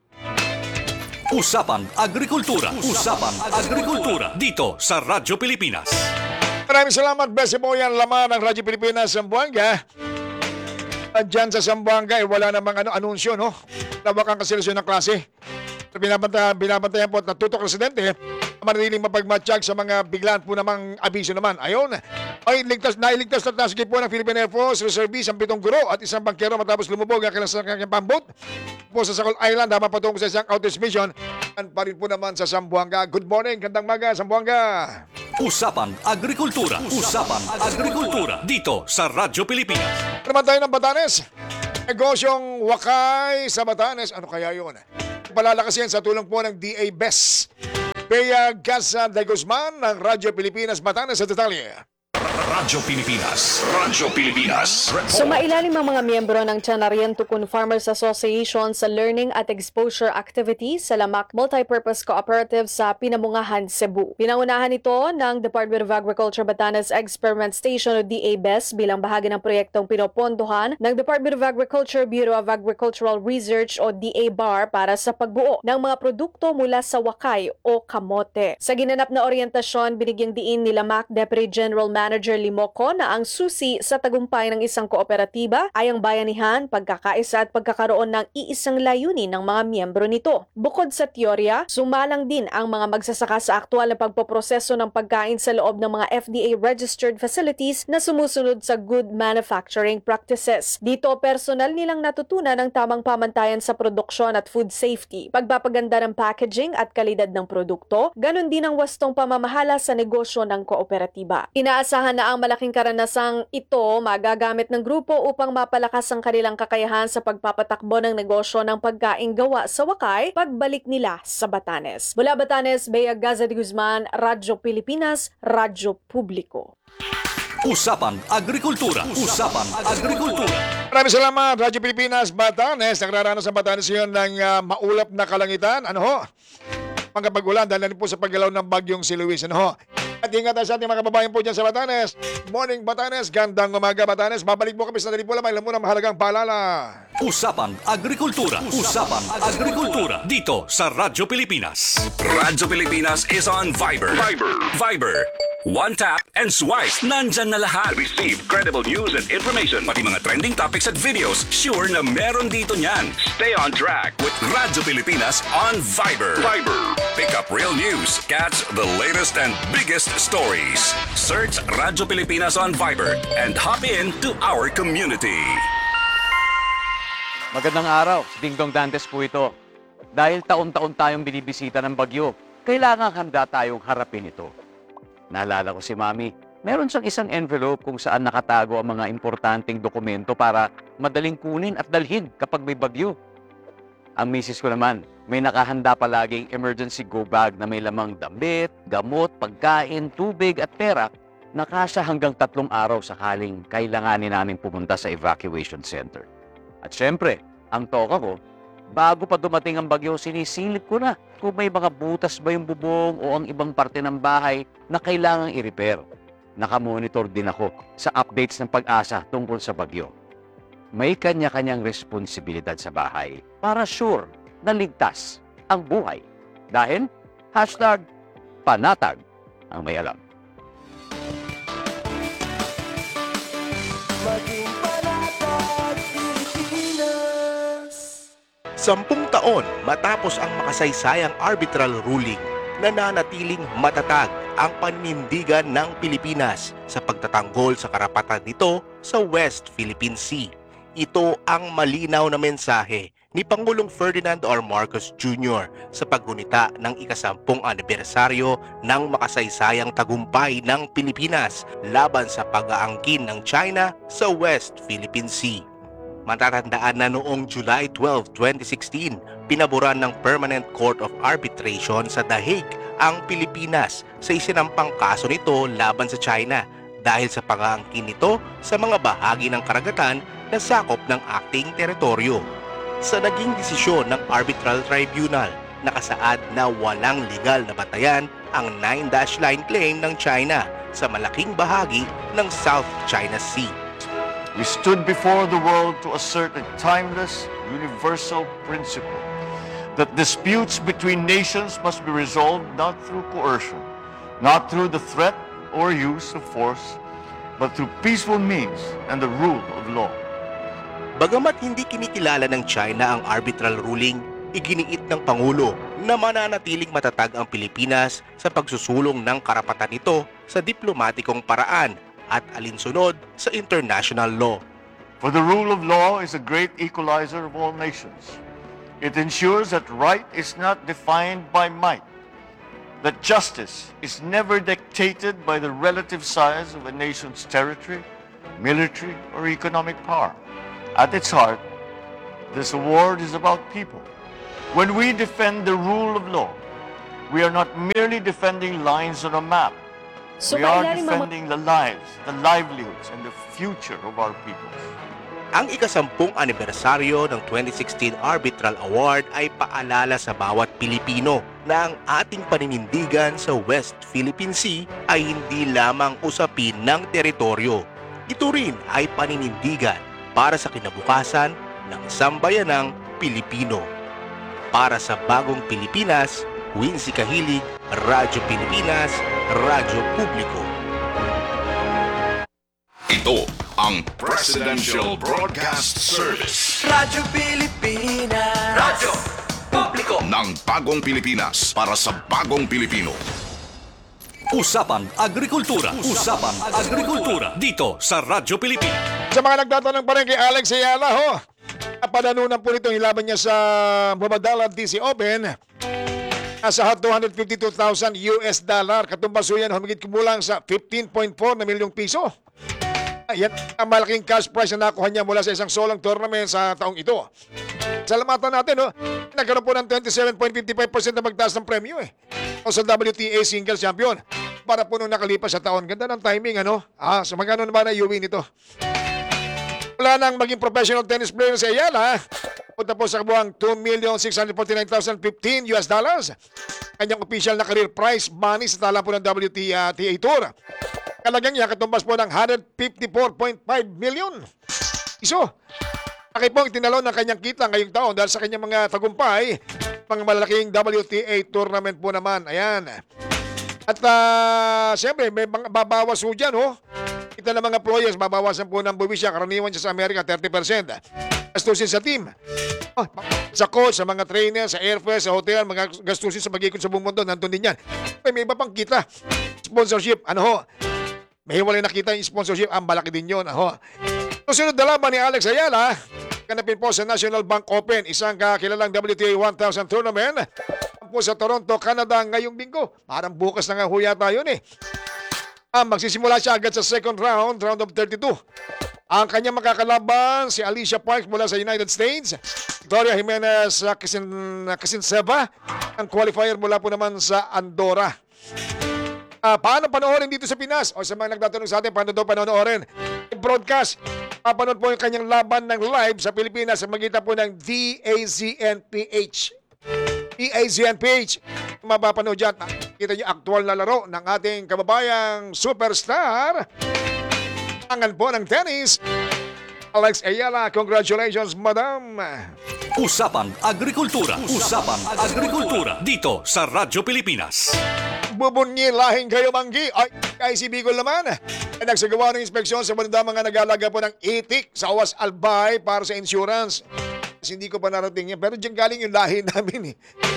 Usapang Agrikultura. Usapang Agrikultura. Dito sa Radyo Pilipinas. Maraming salamat, Bless Eboyan, Lamar ng Radyo Pilipinas, Zamboanga. At dyan sa Zamboanga, eh, wala namang ano, anunsyo, no? Lawak ang kaselasyon ng klase. Binabantayan, binabantayan po at natutok residente manatiling mapagmatsyag sa mga biglaan po namang abiso naman. Ayon, ay ligtas, nailigtas na tasgi po ng Philippine Air Force Reservice ang pitong guro at isang bangkero matapos lumubog ang kanilang kanyang pambot po sa Sakol Island habang patungo sa isang outage mission. At pa rin po naman sa Zamboanga. Good morning, gandang maga, Zamboanga. Usapang Agrikultura. Usapang Agrikultura. Dito sa Radyo Pilipinas. Naman tayo ng Batanes. Negosyong wakay sa Batanes. Ano kaya yun? Palalakas yan sa tulong po ng D A B E S. Bea Gaza de Guzman ng Radyo Pilipinas, Batanes sa detalye. Radyo Pilipinas. Radyo Pilipinas. Report. Sumailalim ang mga miyembro ng Chanarian Tukun Farmers Association sa Learning at Exposure Activities sa Lamak Multipurpose Cooperative sa Pinamungahan, Cebu. Pinangunahan ito ng Department of Agriculture Batanes Experiment Station o D A B E S bilang bahagi ng proyektong pinopondohan ng Department of Agriculture Bureau of Agricultural Research o D A B A R para sa pagbuo ng mga produkto mula sa wakay o kamote. Sa ginanap na orientasyon, binigyang diin ni Lamak Deputy General Manager Limoko na ang susi sa tagumpay ng isang kooperatiba ay ang bayanihan, pagkakaisa at pagkakaroon ng iisang layunin ng mga miyembro nito. Bukod sa teorya, sumalang din ang mga magsasaka sa aktual na pagpoproseso ng pagkain sa loob ng mga F D A-registered facilities na sumusunod sa good manufacturing practices. Dito, personal nilang natutunan ang tamang pamantayan sa produksyon at food safety, pagpapaganda ng packaging at kalidad ng produkto, ganun din ang wastong pamamahala sa negosyo ng kooperatiba. Inaasahan na ang malaking karanasang ito magagamit ng grupo upang mapalakas ang kanilang kakayahan sa pagpapatakbo ng negosyo ng pagkaing gawa sa wakay pagbalik nila sa Batanes. Mula Batanes, Bea Gaza de Guzman, Radyo Pilipinas, Radyo Publiko. Usapang Agrikultura. Usapang Agrikultura. Maraming salamat, Radyo Pilipinas, Batanes. Nagraranas ang Batanes yun ng uh, maulap na kalangitan. Ano ho? Mga pag-ulan dahil po sa paggalaw ng bagyong si Luis. Ano ho? At ingat sa ating mga kababayan po dyan sa Batanes. Morning Batanes, gandang umaga Batanes. Babalik po kami sa dali po lamang. Ilan muna mahalagang paalala. Usapang Agrikultura. Usapang Agrikultura. Dito sa Radyo Pilipinas. Radyo Pilipinas is on Viber. Viber. Viber. One tap and swipe. Nandyan na lahat. Receive credible news and information. Pati mga trending topics at videos. Sure na meron dito niyan. Stay on track with Radyo Pilipinas on Viber. Viber. Pick up real news. Catch the latest and biggest stories. Search Radyo Pilipinas on Viber and hop in to our community. Magandang araw, Ding Dong Dantes po ito. Dahil taon-taon tayong binibisita ng bagyo, kailangan handa tayong harapin ito. Naalala ko si Mami, meron siyang isang envelope kung saan nakatago ang mga importanteng dokumento para madaling kunin at dalhin kapag may bagyo. Ang misis ko naman, may nakahanda palaging emergency go bag na may lamang damit, gamot, pagkain, tubig at pera na kasya hanggang tatlong araw sakaling kailanganin namin pumunta sa evacuation center. At syempre, ang toka ko, bago pa dumating ang bagyo, sinisilip ko na kung may mga butas ba yung bubong o ang ibang parte ng bahay na kailangang i-repair. Nakamonitor din ako sa updates ng pag-asa tungkol sa bagyo. May kanya-kanyang responsibilidad sa bahay para sure na ligtas ang buhay. Dahil, hashtag panatag ang may alam. Sampung taon matapos ang makasaysayang arbitral ruling, nananatiling matatag ang paninindigan ng Pilipinas sa pagtatanggol sa karapatan nito sa West Philippine Sea. Ito ang malinaw na mensahe ni Pangulong Ferdinand R. Marcos Junior sa paggunita ng ikasampung anibersaryo ng makasaysayang tagumpay ng Pilipinas laban sa pag-aangkin ng China sa West Philippine Sea. Matatandaan na noong July twelfth, twenty sixteen, pinaboran ng Permanent Court of Arbitration sa The Hague ang Pilipinas sa isinampang kaso nito laban sa China dahil sa pag-aangkin nito sa mga bahagi ng karagatan na sakop ng acting teritoryo. Sa naging desisyon ng Arbitral Tribunal, nakasaad na walang legal na batayan ang nine dash line claim ng China sa malaking bahagi ng South China Sea. We stood before the world to assert a timeless, universal principle that disputes between nations must be resolved not through coercion, not through the threat or use of force, but through peaceful means and the rule of law. Bagamat hindi kinikilala ng China ang arbitral ruling, iginiit ng Pangulo na mananatiling matatag ang Pilipinas sa pagsusulong ng karapatan nito sa diplomatikong paraan at alinsunod sa international law. For the rule of law is a great equalizer of all nations. It ensures that right is not defined by might, that justice is never dictated by the relative size of a nation's territory, military, or economic power. At its heart, this award is about people. When we defend the rule of law, we are not merely defending lines on a map. We are defending the lives, the livelihoods, and the future of our people. Ang ikasampung anibersaryo ng twenty sixteen Arbitral Award ay paalala sa bawat Pilipino na ang ating paninindigan sa West Philippine Sea ay hindi lamang usapin ng teritoryo. Ito rin ay paninindigan para sa kinabukasan ng sambayanang Pilipino. Para sa bagong Pilipinas, Quincy Kahilig, Radyo Pilipinas, Radyo Publiko. Ito ang Presidential Broadcast Service. Radyo Pilipinas. Radyo Publiko. Ng bagong Pilipinas para sa bagong Pilipino. Usapang Agrikultura. Usapang Agrikultura. Dito sa Radyo Pilipinas. Sa mga nagtatanong pa rin kay Alex Ayala, ho, padanunan po nito hilaban niya sa Bumadalat D C Open. Nasa two hundred fifty-two thousand U S dollar. Katumbas yan, humigit kumulang sa fifteen point four na milyong piso. Yan ang malaking cash prize na nakuha niya mula sa isang solong tournament sa taong ito. Salamatan natin, no? Nagkaroon po ng twenty-seven point five five percent na magtaas ng premyo, eh. O sa W T A Singles Champion. Para po nung nakalipas sa taon. Ganda ng timing, ano? Ah, so magkano naman na U W nito? Wala nang maging professional tennis player sa Ayala. Punta po sa kabuang two million six hundred forty-nine thousand fifteen U S dollars. Kanyang official na career prize money sa tala po ng W T A Tour. Kalagang niya katumbas po ng one hundred fifty-four point five million. Iso. Laki po ang tinalo ng kanyang kita ngayong taon dahil sa kanyang mga tagumpay. Mga malalaking W T A tournament po naman. Ayan. At uh, siyempre, may mga babawas po dyan, oh. Kita ng mga employers, babawasan po ng buwis siya. Karaniwan siya sa Amerika, thirty percent. Gastusin sa team. Oh, sa coach, sa mga trainer, sa airfare, sa hotel, mga gastusin sa mag-ikot sa buong mundo, nandun din yan. May iba pang kita. Sponsorship, ano ho? May hiwalay nakita yung sponsorship, ang malaki din yun. Ho. Susunod na laban ni Alex Ayala, kanapin po sa National Bank Open, isang kakilalang W T A one thousand tournament po sa Toronto, Canada ngayong linggo. Parang bukas na nga huya tayo eh. Ah, magsisimula siya agad sa second round, round of thirty-two. Ang kanyang makakalaban, si Alicia Parks mula sa United States, Gloria Jimenez uh, Kisin, uh, Kisinseva, ang qualifier mula po naman sa Andorra. Uh, paano panoorin dito sa Pinas? O sa mga nagtatanong sa atin, paano daw panoorin? Broadcast. Papanood po yung kanyang laban ng live sa Pilipinas sa magitan po ng D A Z N P H. D A Z N P H. Mapapanood dyan. Kita niyo aktual na laro ng ating kababayang superstar. Angan po ng tennis. Alex Ayala, congratulations, madam. Usapang Agrikultura. Usapang Agrikultura. Dito sa Radyo Pilipinas. Bubunyilahin kayo, Manggi. Ay, kay si Bicol naman. Ay nagsagawa ng inspeksyon sa banda mga nag-alaga po ng itik sa Awas Albay para sa insurance. Kasi hindi ko pa narating yan. Pero dyan galing yung lahi namin eh.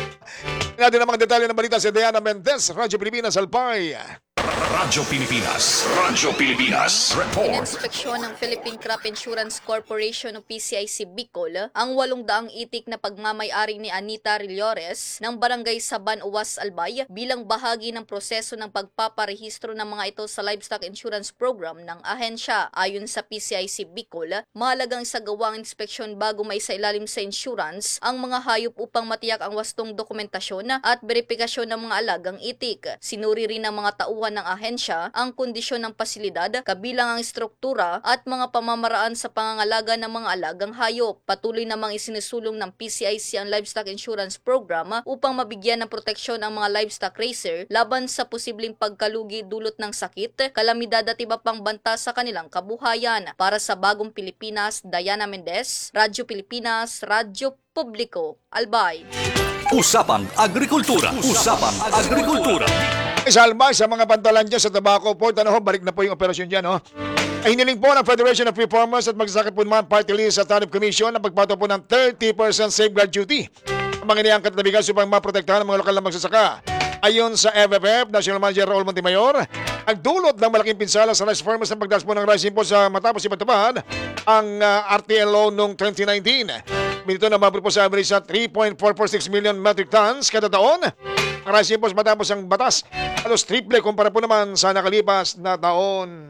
Natin ang mga detalye ng balita si Diana Mendez, Radyo Pilipinas, Albay. Radyo Pilipinas. Radyo Pilipinas. Report. Ininspeksyon ng Philippine Crop Insurance Corporation o P C I C Bicol ang walong daang itik na pagmamay-ari ni Anita Rillores ng Barangay Saban, Uwas, Albay bilang bahagi ng proseso ng pagpaparehistro ng mga ito sa Livestock Insurance Program ng ahensya. Ayon sa P C I C Bicol, mahalagang isagawa ang inspeksyon bago maisailalim sa insurance ang mga hayop upang matiyak ang wastong dokumentasyon at verifikasyon ng mga alagang itik. Sinuri rin ng mga tauhan ng ahensya ang kondisyon ng pasilidad, kabilang ang struktura at mga pamamaraan sa pangangalaga ng mga alagang hayop. Patuloy namang isinusulong ng P C I C ang Livestock Insurance Program upang mabigyan ng proteksyon ang mga livestock racer laban sa posibleng pagkalugi dulot ng sakit, kalamidad at iba pang banta sa kanilang kabuhayan. Para sa Bagong Pilipinas, Diana Mendez, Radyo Pilipinas, Radyo Publiko, Albay. Usapang Agrikultura. Usapang Agrikultura. Sa Albay, sa mga pantalan dyan sa Tobacco Port, ano ho, balik na po yung operasyon dyan, ho. Ay hiniling po ng Federation of Free Farmers at magsasakit po naman party list sa Tariff Commission na pagpato po ng thirty percent safeguard duty. Ang mga iniangkat na bigas upang maprotektahan ang mga lokal na magsasaka. Ayon sa F F F, National Manager Raul Montemayor, ang dulot ng malaking pinsala sa rice farmers na pagdaas po ng rice import sa matapos ipatupad ang uh, R T L O noong twenty nineteen. Minito na mabot po sa average sa three point four four six million metric tons kada taon. Ang rice imports matapos ang batas, halos triple kumpara po naman sa nakalipas na taon.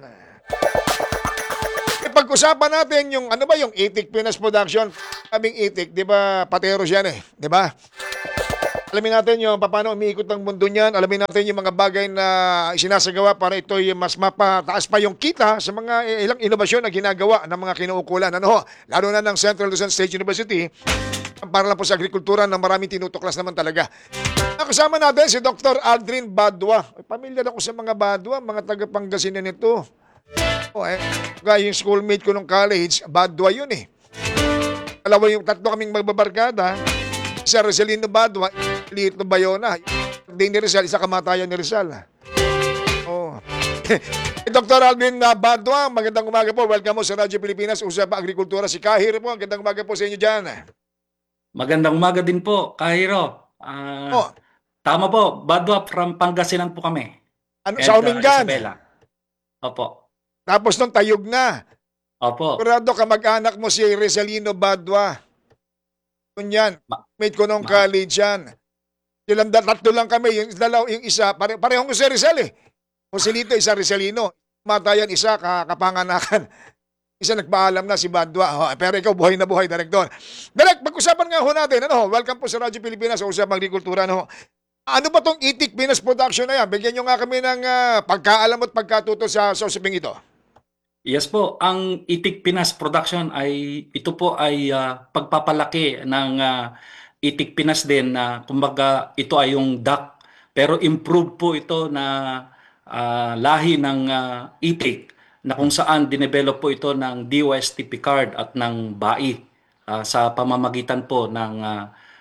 E pag-usapan natin yung ano ba yung itik Pinas production. Kaming itik, di ba, pateros yan eh, di ba? Alamin natin yung paano umiikot ng mundo niyan. Alamin natin yung mga bagay na isinasagawa para ito'y mas mapataas pa yung kita sa mga ilang inobasyon na ginagawa ng mga kinuukulan. Ano ho? Lalo na ng Central Luzon State University para lang po sa agrikultura na maraming tinutuklas naman talaga. Kasama natin si Doctor Aldrin Badwa. Pamilyar ako sa mga Badwa, mga taga-Pangasinan nito. Oh, eh, kaya yung schoolmate ko nung college, Badwa yun eh. Dalawa yung tatlo kaming magbabarkada. Isa Rizalino Badwa, Lito Bayona. Hindi ni Rizal, isa kamatayan ni Rizal. Oh. Doctor Alvin Badwa, magandang umaga po. Welcome po sa Radyo Pilipinas, Usap Agrikultura. Si Kahir po, magandang umaga po sa inyo dyan. Magandang umaga din po, Kahiro. Uh, oh. Tama po, Badwa from Pangasinan po kami. Ano, And, sa Umingan? Uh, Opo. Tapos nung tayog na. Opo. Kurado ka mag-anak mo si Rizalino Badwa. Yan, mate ko nung college yan. Silang tatlo lang kami, yung dalaw, yung isa, pare, parehong ko si Rizal eh. Joselito, isa Rizalino. Matayan, isa kapanganakan. Isa nagpaalam na si Badwa. Oh, pero ikaw buhay na buhay, Director. Direk, pag-usapan nga ho natin. Ano, welcome po sa Radyo Pilipinas sa Usapang Agrikultura. Ano, ano ba tong itik Pinas production na yan? Bigyan nyo nga kami ng uh, pagkaalam at pagkatuto sa, sa usaping ito. Yes po, ang Itik Pinas production ay ito po ay uh, pagpapalaki ng uh, Itik Pinas din na uh, kumbaga ito ay yung duck pero improved po ito na uh, lahi ng uh, itik na kung saan dinevelop po ito ng D O S T P card at ng B A I uh, sa pamamagitan po ng uh,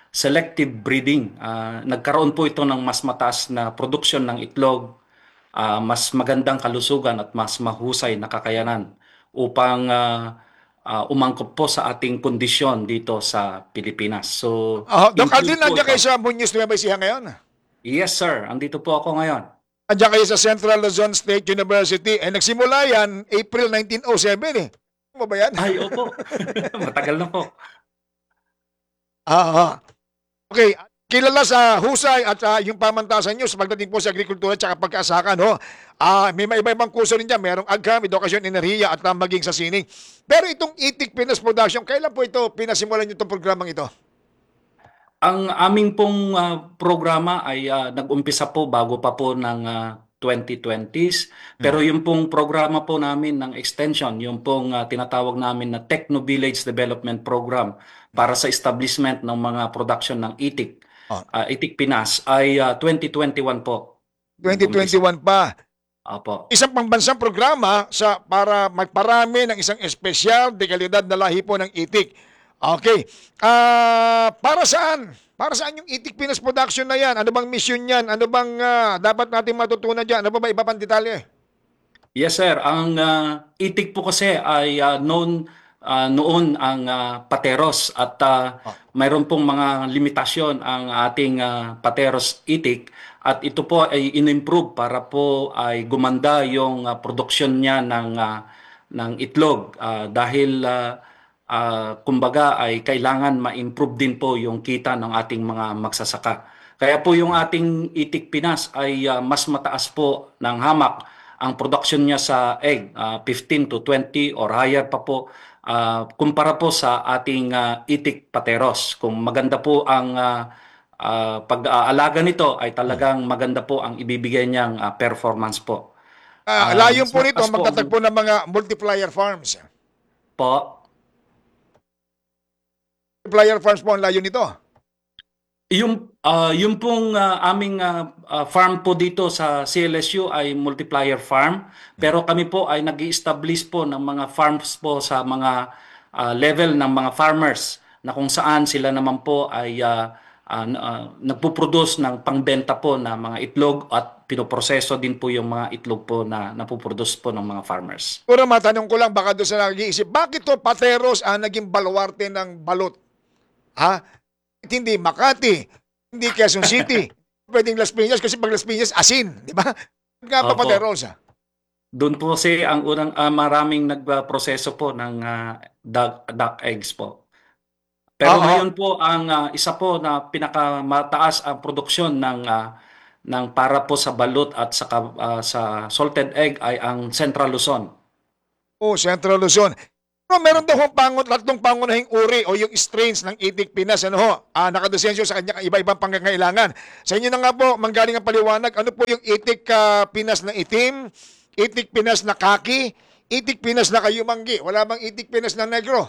selective breeding. Ah, nagkaroon po ito ng mas mataas na produksyon ng itlog, ah, mas magandang kalusugan at mas mahusay na kakayanan upang ah, ah, umangkop po sa ating kondisyon dito sa Pilipinas. So, Ah, Doc improve Aldrin, po nandiyan ito. kayo sa Muñoz Nueva Ecija ngayon? Yes, sir. Andito po ako ngayon. Nandiyan kayo sa Central Luzon State University. Eh, nagsimula yan April nineteen oh seven eh. Ano ba yan? Ay, opo. Matagal na po. Ah, ah. Okay, kilala sa husay at ah, yung pamantasan nyo sa pagdating po sa agrikultura at pagkaasakan, no? Ah, may iba-ibang kurso rin dyan. Merong agcam, edukasyon, enerhiya at ah, maging sa sining. Pero itong Itik Pinas Production, kailan po ito pinasimulan nyo itong programang ito? Ang aming pong ah, programa ay ah, nag-umpisa po bago pa po ng ah, twenty twenties. Pero yung pong programa po namin ng extension, yung pong ah, tinatawag namin na Techno Village Development Program para sa establishment ng mga production ng itik, Oh. ah, Itik Pinas ay ah, twenty twenty-one po. twenty twenty-one pa. Opo. Isang pambansang programa sa para magparami ng isang espesyal de kalidad na lahi po ng itik. Okay. Ah, para saan? Para saan yung Itik Pinas Production na yan? Ano bang mission yan? Ano bang ah, dapat natin matutunan dyan? Ano ba ba iba pang detalye? Yes, sir. Ang ah, itik po kasi ay ah, known ah, noon ang ah, pateros at ah, mayroon pong mga limitasyon ang ating ah, pateros itik at ito po ay in-improve para po ay gumanda yung ah, produksyon niya ng ah, ng itlog ah, dahil ah, ah, kumbaga ay kailangan ma-improve din po yung kita ng ating mga magsasaka. Kaya po yung ating Itik Pinas ay ah, mas mataas po ng hamak ang production niya sa egg, ah, fifteen to twenty or higher pa po ah, kumpara po sa ating ah, Itik Pateros. Kung maganda po ang ah, ah, pag-aalaga nito ay talagang maganda po ang ibibigay niyang ah, performance po. Ah, Ah, layon mas po nito mataas po ang- magtatagpo ng mga multiplier farms. Po. Multiplier farms po ang layo nito. Yung ah, yung pong ah, aming ah, ah, farm po dito sa C L S U ay multiplier farm, pero kami po ay nag-establish po ng mga farms po sa mga ah, level ng mga farmers na kung saan sila naman po ay ah, ah, ah, nagpo-produce ng pangbenta po na mga itlog at pinoproseso din po yung mga itlog po na napoproduce po ng mga farmers. Puro matanong ko lang baka doon sa nag-iisip, bakit to pateros ang naging baluarte ng balot? Ha? Hindi Makati, hindi Quezon City, pwedeng Las Piñas kasi pag Las Piñas asin, di ba? Nga pa Opo. pateros. ah. Doon po si ang unang ah, maraming nagproseso po ng ah, duck, duck eggs po. Pero Oo. ngayon po ang ah, isa po na pinakamataas ang produksyon ng ah, ng para po sa balut at saka ah, sa salted egg ay ang Central Luzon. Oh, Central Luzon. Pero meron daw hong pangun, tatlong pangunahing uri o yung strains ng Itik Pinas, ano ho, ah, nakadesensyo sa kanya iba-ibang pangangailangan. Sa inyo na nga po, manggaling ang paliwanag, ano po yung Itik ah, Pinas na itim, Itik Pinas na kaki, Itik Pinas na kayumanggi, wala bang Itik Pinas na negro?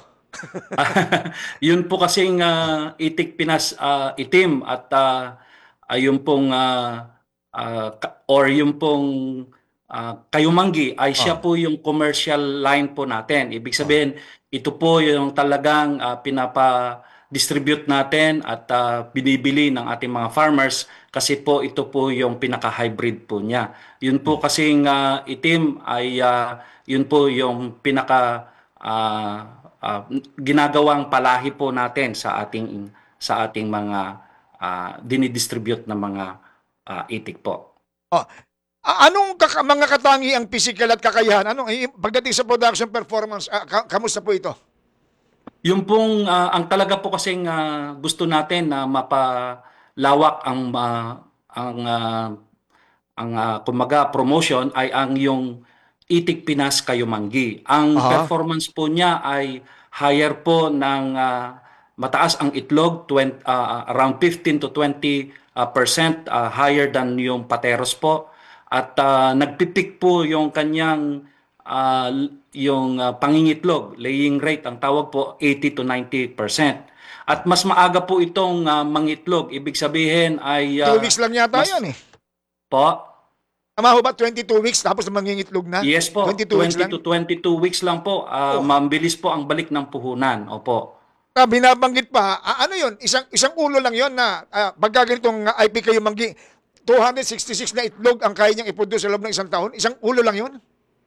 Yun po kasing ah, Itik Pinas ah, itim at ah, ayun pong ah, ah, ka- or yung pong ah, kayumanggi ay siya po yung commercial line po natin. Ibig sabihin, ito po yung talagang ah, pinapa-distribute natin at ah, binibili ng ating mga farmers kasi po ito po yung pinaka-hybrid po niya. Yun po kasing ah, itim ay ah, yun po yung pinaka ah, ah, ginagawang palahi po natin sa ating sa ating mga ah, dinidistribute na mga ah, itik po. Oh. A- Anong kaka- mga katangi ang physical at kakayahan? Anong eh, pagdating sa production performance, ah, ka- kamusta po ito? Yung pong ah, ang talaga po kasing ah, gusto natin na mapalawak ang ah, ang ah, ang ah, kumbaga promotion ay ang yung Itik Pinas Kayumanggi. Ang Aha. performance po niya ay higher po ng ah, mataas ang itlog, twenty, ah, around fifteen to twenty ah, percent ah, higher than yung pateros po. At ah, nagpipik po yung kanyang ah, l- yung ah, pangingitlog, laying rate, ang tawag po eighty to ninety percent. At mas maaga po itong ah, mangitlog, ibig sabihin ay ah, Two weeks lang yata mas- yan eh. po. Tama ho ba? twenty-two weeks tapos mangingitlog na? Yes po, twenty-two weeks twenty lang? to twenty-two weeks lang po. ah, Oh. Mabilis po ang balik ng puhunan. Opo. Ah, binabanggit pa, ah, ano yun? Isang, isang ulo lang yun na ah, pagka ganitong ah, I P kayo manggi, two hundred sixty-six na itlog ang kaya niyang iproduce sa loob ng isang taon? Isang ulo lang yun?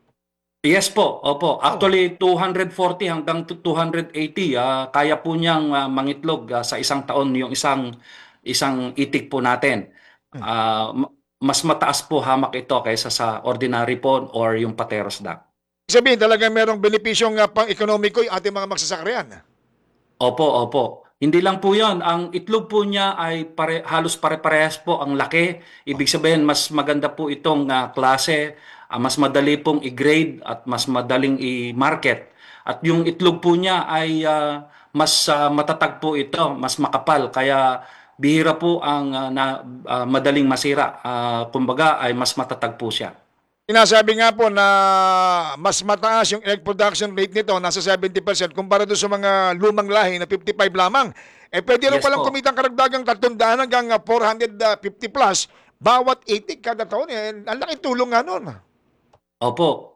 Yes po, opo. Actually, two hundred forty hanggang to two hundred eighty, ah, kaya po niyang ah, mangitlog ah, sa isang taon yung isang isang itik po natin. Ah, ma- mas mataas po hamak ito kaysa sa ordinary po or yung pateros duck. Ibig sabihin, talaga merong benepisyong uh, pang-ekonomiko yung ating mga magsasakrian. Opo, opo. Hindi lang po 'yon. Ang itlog po niya ay pare, halos pare-parehas po ang laki. Ibig sabihin, mas maganda po itong ah, klase, ah, mas madali pong i-grade at mas madaling i-market. At yung itlog po niya ay ah, mas ah, matatag po ito, mas makapal. Kaya bihira po ang ah, na, ah, madaling masira. Ah, kumbaga ay mas matatag po siya. Sinasabi nga po na mas mataas yung egg production rate nito, nasa seventy percent, kumpara doon sa mga lumang lahi na fifty-five lamang. Eh pwede rin Yes palang po. kumitang karagdagang tatlong daan hanggang uh, four hundred fifty plus bawat itik kada taon. Eh, ang laki tulong nga nun. Opo.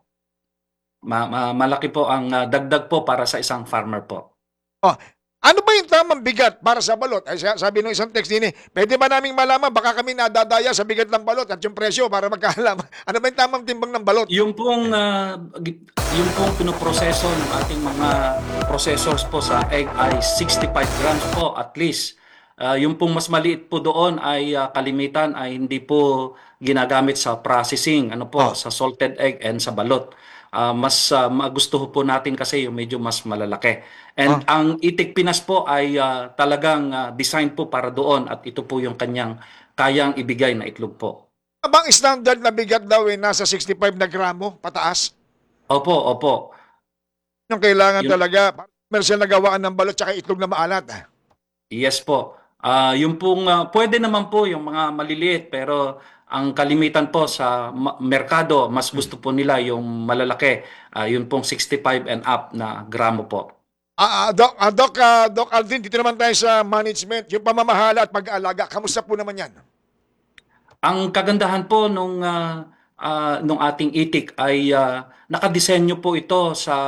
Ma- ma- malaki po ang ah, dagdag po para sa isang farmer po. Oh, ano ba yung tamang bigat para sa balot? Ay, sa- sabi ng isang text din eh, pwede ba naming malaman, baka kami nadadaya sa bigat ng balot at yung presyo para magkaalam. Ano ba yung tamang timbang ng balot? Yung pong ah, gi- yung pong pinoproseso ng ating mga processors po sa egg ay sixty-five grams po at least. Ah, yung pong mas maliit po doon ay ah, kalimitan ay hindi po ginagamit sa processing, ano po, sa salted egg and sa balot. Ah, mas ah, magustuho po natin kasi yung medyo mas malalaki. And ang Itik Pinas po ay ah, talagang ah, design po para doon at ito po yung kanyang kayang ibigay na itlog po. Abang standard na bigat daw eh, nasa sixty-five na gramo pataas? Opo, opo. Yung kailangan Yung- talaga, commercial na gawaan ng balot tsaka itlog na maalat. Yes po. Ah, yung pong ah, pwede naman po yung mga maliliit pero ang kalimitan po sa ma- merkado mas gusto po nila yung malalaki. Ah, yun pong sixty-five and up na gramo po. Ah, ah, Doc, ah, Doc, ah, Doc Alvin, dito naman tayo sa management, yung pamamahala at pag-aalaga. Kamusta po naman yan? Ang kagandahan po nung ah, ah, nung ating itik ay ah, nakadisenyo po ito sa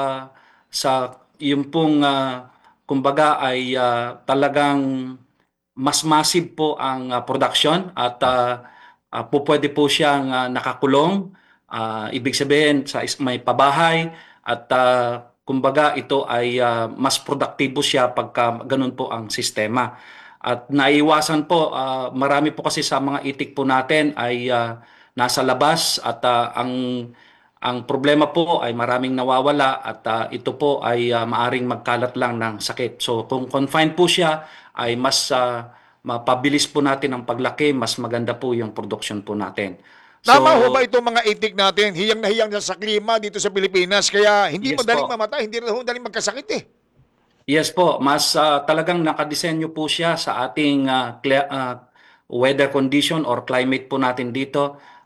sa yung pong ah, kumbaga ay ah, talagang mas massive po ang ah, production at ah, ah, po pwede po siyang ah, nakakulong. Ah, ibig sabihin sa is- may pabahay at ah, kumbaga ito ay ah, mas produktibo siya pagka ganun po ang sistema. At naiwasan po, ah, marami po kasi sa mga itik po natin ay ah, nasa labas at ah, ang ang problema po ay maraming nawawala at ah, ito po ay ah, maaring magkalat lang ng sakit. So kung confined po siya ay mas ah, mapabilis po natin ang paglaki, mas maganda po yung production po natin. So, Tama ho ba itong mga itik natin? Hiyang na hiyang sa klima dito sa Pilipinas, kaya hindi Yes madaling po. mamatay, hindi rin ho madaling magkasakit eh. Yes po, mas ah, talagang nakadisenyo po siya sa ating ah, cli- ah, weather condition or climate po natin dito.